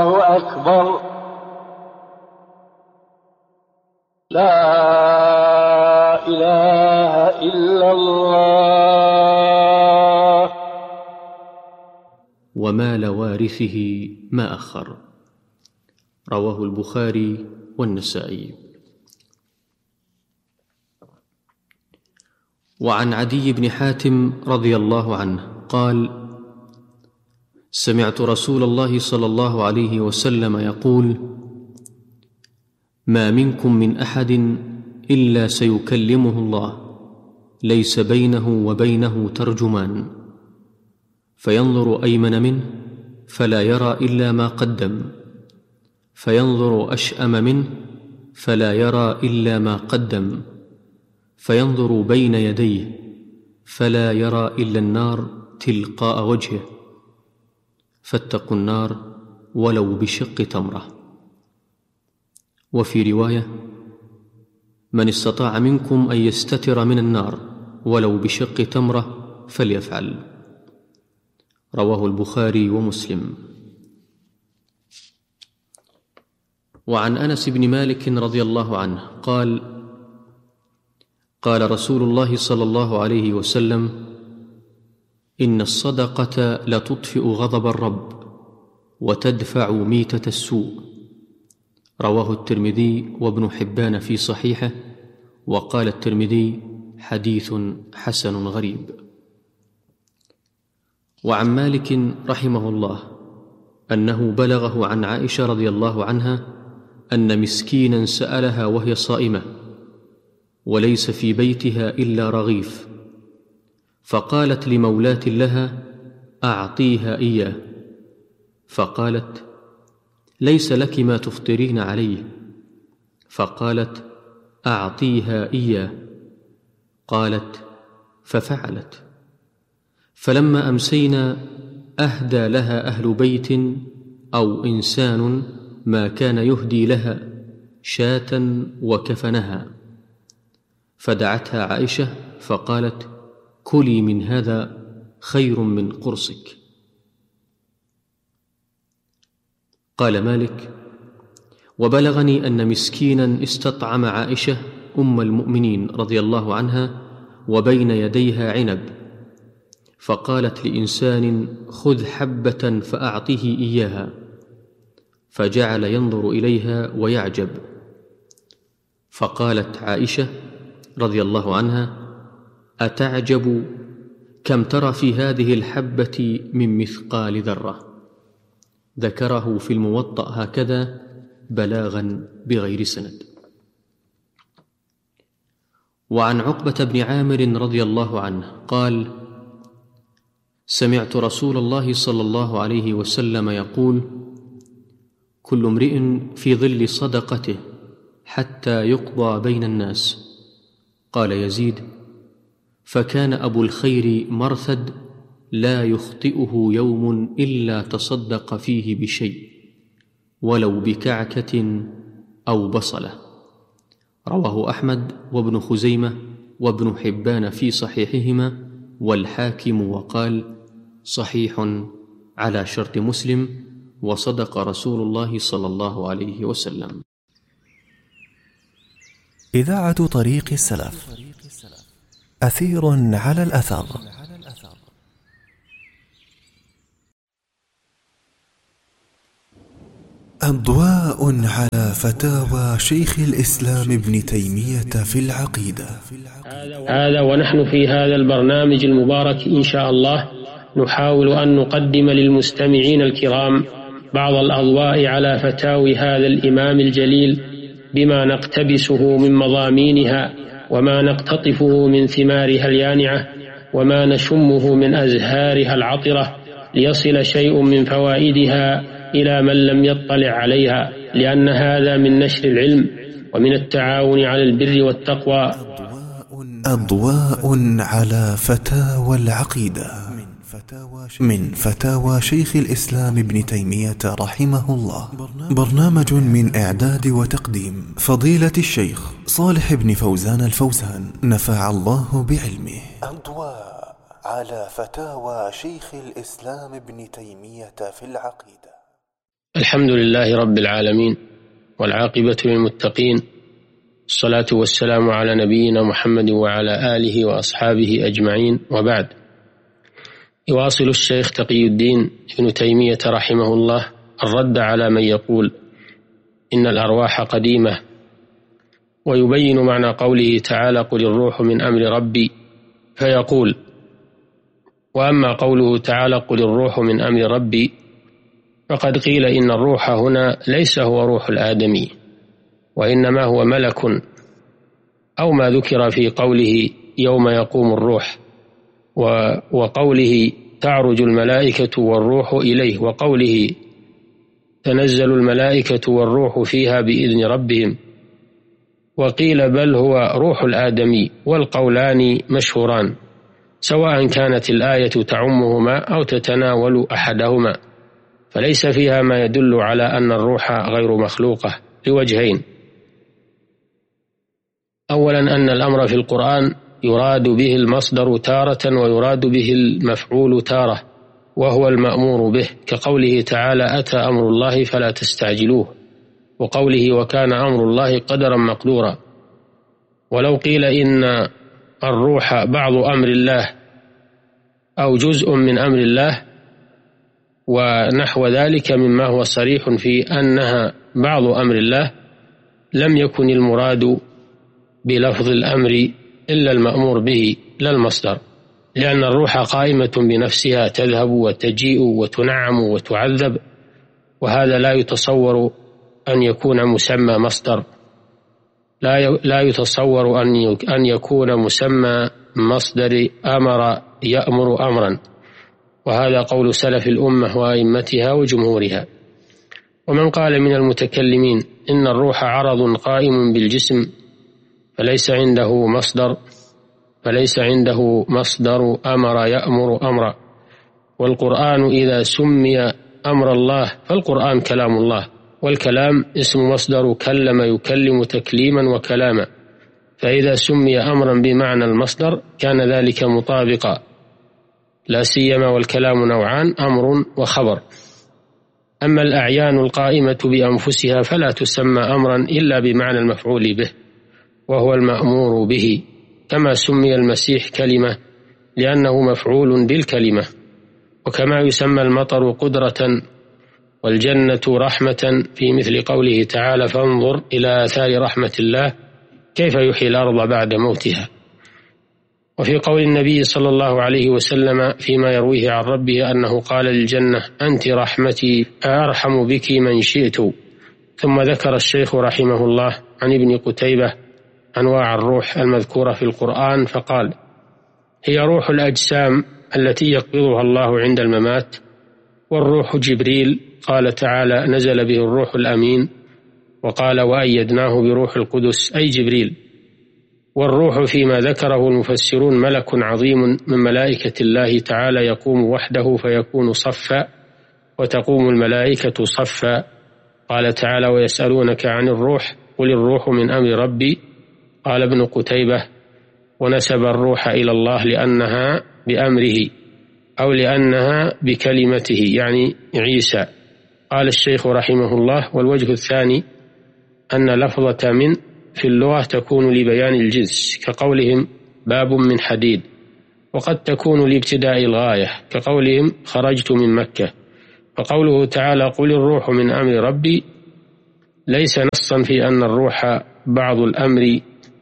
الله أكبر. لا إله إلا الله. ومال وارثه ما أخر. رواه البخاري والنسائي. وعن عدي بن حاتم رضي الله عنه قال: سمعت رسول الله صلى الله عليه وسلم يقول: ما منكم من أحد إلا سيكلمه الله ليس بينه وبينه ترجمان، فينظر أيمن منه فلا يرى إلا ما قدم، فينظر أشأم منه فلا يرى إلا ما قدم، فينظر بين يديه فلا يرى إلا النار تلقاء وجهه، فاتقوا النار ولو بشق تمرة. وفي رواية: من استطاع منكم أن يستتر من النار ولو بشق تمرة فليفعل. رواه البخاري ومسلم. وعن أنس بن مالك رضي الله عنه قال: قال رسول الله صلى الله عليه وسلم: إن الصدقة لتطفئ غضب الرب وتدفع ميتة السوء. رواه الترمذي وابن حبان في صحيحه، وقال الترمذي: حديث حسن غريب. وعن مالك رحمه الله أنه بلغه عن عائشة رضي الله عنها أن مسكينا سألها وهي صائمة وليس في بيتها إلا رغيف، فقالت لمولاة لها: أعطيها إياه. فقالت: ليس لك ما تفطرين عليه. فقالت: أعطيها إياه. قالت: ففعلت. فلما أمسينا أهدى لها أهل بيت أو إنسان ما كان يهدي لها شاة وكفنها، فدعتها عائشة فقالت: كلي من هذا خير من قرصك. قال مالك: وبلغني أن مسكينا استطعم عائشة أم المؤمنين رضي الله عنها وبين يديها عنب، فقالت لإنسان: خذ حبة فأعطه إياها، فجعل ينظر إليها ويعجب. فقالت عائشة رضي الله عنها: أتعجب كم ترى في هذه الحبة من مثقال ذرة. ذكره في الموطأ هكذا بلاغا بغير سند. وعن عقبة بن عامر رضي الله عنه قال: سمعت رسول الله صلى الله عليه وسلم يقول: كل امرئ في ظل صدقته حتى يقضى بين الناس. قال يزيد: فكان أبو الخير مرثد لا يخطئه يوم إلا تصدق فيه بشيء ولو بكعكة أو بصلة. رواه أحمد وابن خزيمة وابن حبان في صحيحهما، والحاكم وقال: صحيح على شرط مسلم، وصدق رسول الله صلى الله عليه وسلم. إذاعة طريق السلف، أثير على الأثر. أضواء على فتاوى شيخ الإسلام ابن تيمية في العقيدة. هذا ونحن في هذا البرنامج المبارك إن شاء الله نحاول أن نقدم للمستمعين الكرام بعض الأضواء على فتاوي هذا الإمام الجليل بما نقتبسه من مضامينها وما نقتطفه من ثمارها اليانعة وما نشمه من أزهارها العطرة، ليصل شيء من فوائدها إلى من لم يطلع عليها، لأن هذا من نشر العلم ومن التعاون على البر والتقوى. أضواء على فتاوى العقيدة من فتاوى شيخ الإسلام ابن تيمية رحمه الله. برنامج من إعداد وتقديم فضيلة الشيخ صالح بن فوزان الفوزان، نفع الله بعلمه. أضواء على فتاوى شيخ الإسلام ابن تيمية في العقيدة. الحمد لله رب العالمين، والعاقبة للمتقين، الصلاة والسلام على نبينا محمد وعلى آله وأصحابه أجمعين، وبعد. يواصل الشيخ تقي الدين ابن تيمية رحمه الله الرد على من يقول إن الأرواح قديمة، ويبين معنى قوله تعالى: قل الروح من أمر ربي، فيقول: وأما قوله تعالى: قل الروح من أمر ربي، فقد قيل إن الروح هنا ليس هو روح الآدمي، وإنما هو ملك، أو ما ذكر في قوله يوم يقوم الروح، وقوله تعرج الملائكة والروح إليه، وقوله تنزل الملائكة والروح فيها بإذن ربهم. وقيل بل هو روح الآدمي، والقولان مشهوران، سواء كانت الآية تعمهما أو تتناول أحدهما، فليس فيها ما يدل على أن الروح غير مخلوقة لوجهين: أولا أن الأمر في القرآن يراد به المصدر تارة، ويراد به المفعول تارة، وهو المأمور به، كقوله تعالى: أتى أمر الله فلا تستعجلوه، وقوله وكان أمر الله قدرا مقدورا. ولو قيل إن الروح بعض أمر الله أو جزء من أمر الله ونحو ذلك مما هو صريح في أنها بعض أمر الله، لم يكن المراد بلفظ الأمر إلا المأمور به لا المصدر، لأن الروح قائمة بنفسها، تذهب وتجيء وتنعم وتعذب، وهذا لا يتصور أن يكون مسمى مصدر، لا يتصور أن يكون مسمى مصدر أمر يأمر أمرا، وهذا قول سلف الأمة وأئمتها وجمهورها. ومن قال من المتكلمين إن الروح عرض قائم بالجسم فليس عنده مصدر أمر يأمر أمرا، والقرآن إذا سمي أمر الله فالقرآن كلام الله، والكلام اسم مصدر كلم يكلم تكليما وكلاما، فإذا سمي أمرا بمعنى المصدر كان ذلك مطابقا، لا سيما والكلام نوعان: أمر وخبر. أما الأعيان القائمة بأنفسها فلا تسمى أمرا إلا بمعنى المفعول به، وهو المأمور به، كما سمي المسيح كلمة لأنه مفعول بالكلمة، وكما يسمى المطر قدرة والجنة رحمة، في مثل قوله تعالى: فانظر إلى آثار رحمة الله كيف يحيي الأرض بعد موتها. وفي قول النبي صلى الله عليه وسلم فيما يرويه عن ربه أنه قال للجنة: أنت رحمتي أرحم بك من شئت. ثم ذكر الشيخ رحمه الله عن ابن قتيبة أنواع الروح المذكورة في القرآن، فقال: هي روح الأجسام التي يقبضها الله عند الممات، والروح جبريل، قال تعالى: نزل به الروح الأمين، وقال: وأيدناه بروح القدس، أي جبريل. والروح فيما ذكره المفسرون ملك عظيم من ملائكة الله تعالى، يقوم وحده فيكون صفا، وتقوم الملائكة صفا. قال تعالى: ويسألونك عن الروح قل الروح من أمر ربي. قال ابن قتيبة: ونسب الروح إلى الله لأنها بأمره أو لأنها بكلمته، يعني عيسى. قال الشيخ رحمه الله: والوجه الثاني أن لفظة من في اللغة تكون لبيان الجنس، كقولهم باب من حديد، وقد تكون لابتداء الغاية، كقولهم خرجت من مكة. فقوله تعالى: قل الروح من أمر ربي ليس نصا في أن الروح بعض الأمر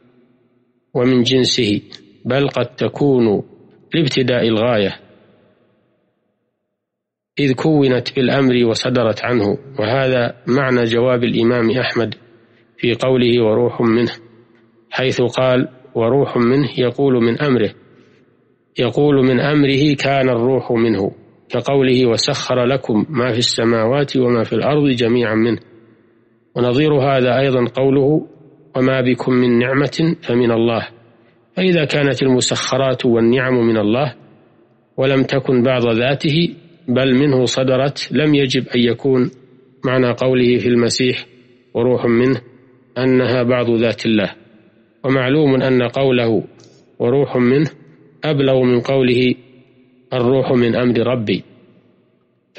ومن جنسه، بل قد تكون لابتداء الغاية، إذ كونت بالأمر وصدرت عنه. وهذا معنى جواب الإمام أحمد في قوله وروح منه، حيث قال: وروح منه يقول من أمره كان الروح منه، كقوله: وسخر لكم ما في السماوات وما في الأرض جميعا منه. ونظير هذا أيضا قوله: وما بكم من نعمة فمن الله. فإذا كانت المسخرات والنعم من الله ولم تكن بعض ذاته بل منه صدرت، لم يجب أن يكون معنى قوله في المسيح وروح منه أنها بعض ذات الله. ومعلوم أن قوله وروح منه أبلغ من قوله الروح من أمر ربي،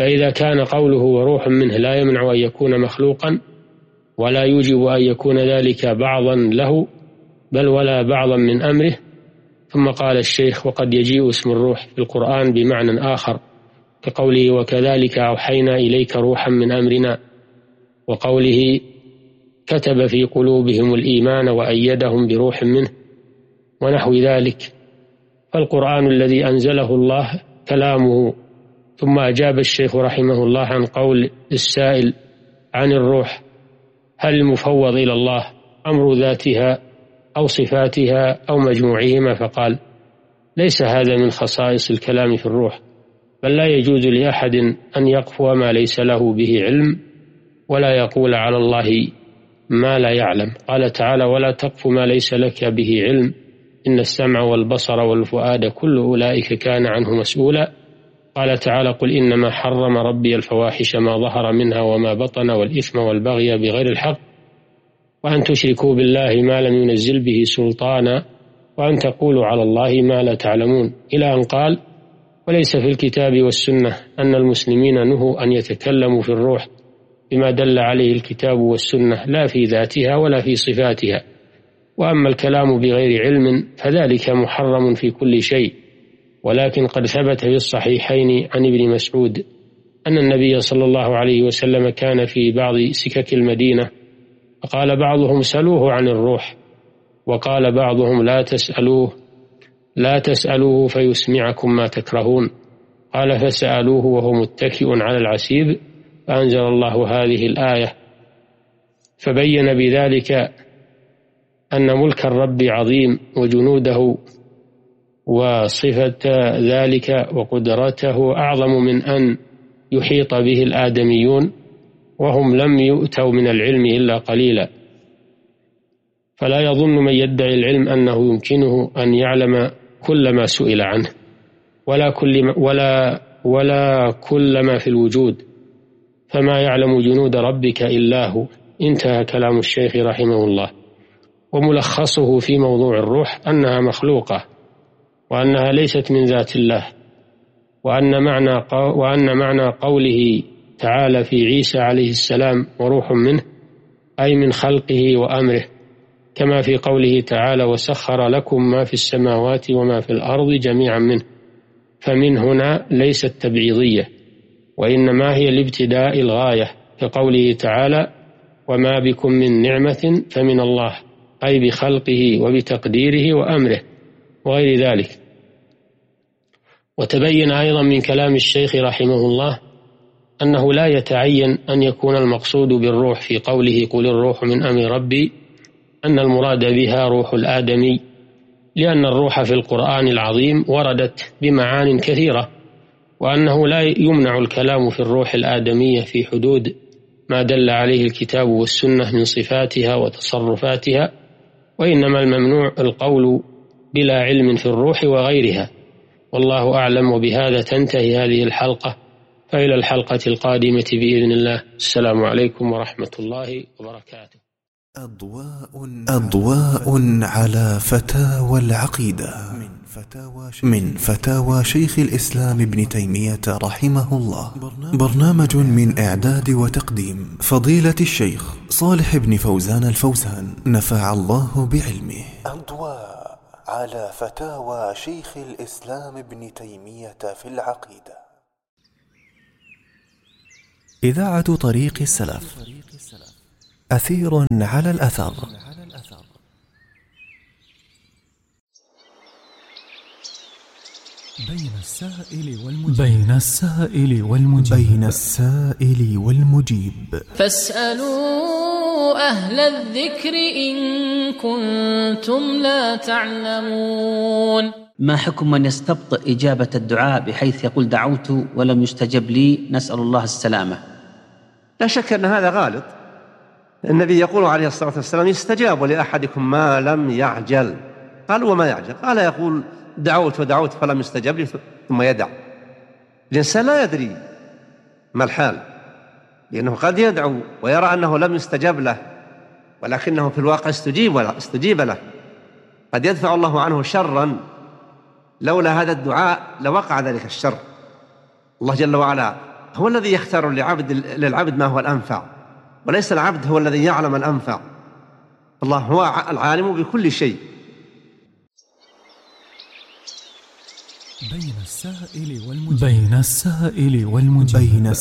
فإذا كان قوله وروح منه لا يمنع أن يكون مخلوقا ولا يوجب أن يكون ذلك بعضا له بل ولا بعضا من أمره. ثم قال الشيخ: وقد يجيء اسم الروح في القرآن بمعنى آخر كقوله: وكذلك أوحينا إليك روحا من أمرنا، وقوله: كتب في قلوبهم الإيمان وأيدهم بروح منه، ونحو ذلك. فالقرآن الذي أنزله الله كلامه. ثم أجاب الشيخ رحمه الله عن قول السائل عن الروح: هل المفوض إلى الله أمر ذاتها أو صفاتها أو مجموعهما؟ فقال: ليس هذا من خصائص الكلام في الروح، بل لا يجوز لأحد أن يقفو ما ليس له به علم ولا يقول على الله ما لا يعلم. قال تعالى: ولا تقف ما ليس لك به علم إن السمع والبصر والفؤاد كل أولئك كان عنه مسؤولا. قال تعالى: قل إنما حرم ربي الفواحش ما ظهر منها وما بطن والإثم والبغي بغير الحق وأن تشركوا بالله ما لم ينزل به سلطانا وأن تقولوا على الله ما لا تعلمون، إلى أن قال: وليس في الكتاب والسنة أن المسلمين نهوا أن يتكلموا في الروح بما دل عليه الكتاب والسنة لا في ذاتها ولا في صفاتها، وأما الكلام بغير علم فذلك محرم في كل شيء. ولكن قد ثبت في الصحيحين عن ابن مسعود أن النبي صلى الله عليه وسلم كان في بعض سكك المدينة فقال بعضهم: سلوه عن الروح، وقال بعضهم: لا تسألوه فيسمعكم ما تكرهون. قال: فسألوه وهو متكئ على العسيب، فأنزل الله هذه الآية، فبين بذلك أن ملك الرب عظيم وجنوده وصفة ذلك وقدرته أعظم من أن يحيط به الآدميون، وهم لم يؤتوا من العلم إلا قليلا. فلا يظن من يدعي العلم أنه يمكنه أن يعلم كل ما سئل عنه ولا كل ما في الوجود، فما يعلم جنود ربك إلا هو. انتهى كلام الشيخ رحمه الله. وملخصه في موضوع الروح أنها مخلوقة، وأنها ليست من ذات الله، وأن معنى قوله تعالى في عيسى عليه السلام وروح منه أي من خلقه وأمره، كما في قوله تعالى: وسخر لكم ما في السماوات وما في الأرض جميعا منه. فمن هنا ليست تبعيضية، وإنما هي لابتداء الغاية، كقوله تعالى: وما بكم من نعمة فمن الله، أي بخلقه وبتقديره وأمره وغير ذلك. وتبين أيضا من كلام الشيخ رحمه الله أنه لا يتعين أن يكون المقصود بالروح في قوله: قل الروح من أمر ربي أن المراد بها روح الآدمي، لأن الروح في القرآن العظيم وردت بمعان كثيرة، وأنه لا يمنع الكلام في الروح الآدمية في حدود ما دل عليه الكتاب والسنة من صفاتها وتصرفاتها، وإنما الممنوع القول بلا علم في الروح وغيرها. والله أعلم. وبهذا تنتهي هذه الحلقة، فإلى الحلقة القادمة بإذن الله. السلام عليكم ورحمة الله وبركاته. أضواء على فتاوى العقيدة من فتاوى شيخ الإسلام ابن تيمية رحمه الله. برنامج من إعداد وتقديم فضيلة الشيخ صالح بن فوزان الفوزان، نفع الله بعلمه. أضواء على فتاوى شيخ الإسلام ابن تيمية في العقيدة. إذاعة طريق السلف، أثير على الأثر. بين السائل والمجيب. فاسألوا أهل الذكر إن كنتم لا تعلمون. ما حكم من يستبطئ إجابة الدعاء بحيث يقول دعوت ولم يستجب لي، نسأل الله السلامة؟ لا شك أن هذا غالط. النبي يقول عليه الصلاة والسلام: يستجاب لأحدكم ما لم يعجل. قالوا: وما يعجل؟ قال: يقول دعوت ودعوت فلم يستجب لي ثم يدع. الإنسان لا يدري ما الحال، لأنه قد يدعو ويرى أنه لم يستجب له، ولكنه في الواقع استجيب له. قد يدفع الله عنه شرا، لولا هذا الدعاء لوقع ذلك الشر. الله جل وعلا هو الذي يختار للعبد ما هو الأنفع، وليس العبد هو الذي يعلم الأنفع. الله هو العالم بكل شيء. بين السائل والمجيب